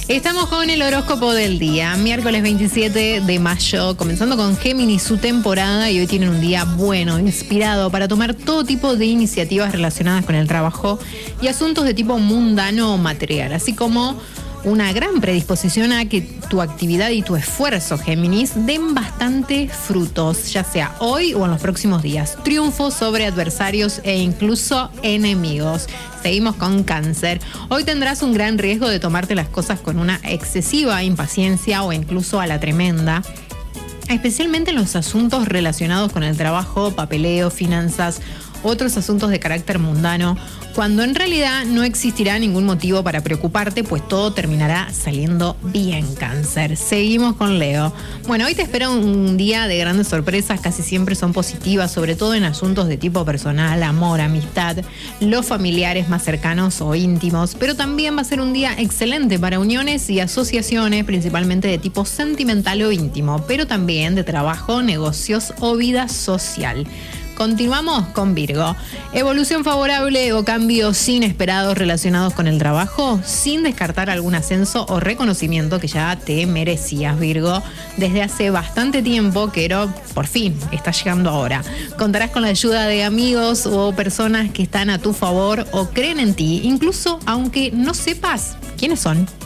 Estamos con el horóscopo del día, miércoles 27 de mayo, comenzando con Géminis su temporada y hoy tienen un día bueno, inspirado para tomar todo tipo de iniciativas relacionadas con el trabajo y asuntos de tipo mundano o material, así como una gran predisposición a que tu actividad y tu esfuerzo, Géminis, den bastante frutos, ya sea hoy o en los próximos días. Triunfos sobre adversarios e incluso enemigos. Seguimos con Cáncer. Hoy tendrás un gran riesgo de tomarte las cosas con una excesiva impaciencia o incluso a la tremenda, especialmente en los asuntos relacionados con el trabajo, papeleo, finanzas, otros asuntos de carácter mundano, cuando en realidad no existirá ningún motivo para preocuparte, pues todo terminará saliendo bien, Cáncer. Seguimos con Leo. Bueno, hoy te espera un día de grandes sorpresas, casi siempre son positivas, sobre todo en asuntos de tipo personal, amor, amistad, los familiares más cercanos o íntimos, pero también va a ser un día excelente para uniones y asociaciones, principalmente de tipo sentimental o íntimo, pero también de trabajo, negocios o vida social. Continuamos con Virgo. Evolución favorable o cambios inesperados relacionados con el trabajo, sin descartar algún ascenso o reconocimiento que ya te merecías, Virgo, desde hace bastante tiempo, pero por fin está llegando ahora. Contarás con la ayuda de amigos o personas que están a tu favor o creen en ti, incluso aunque no sepas quiénes son.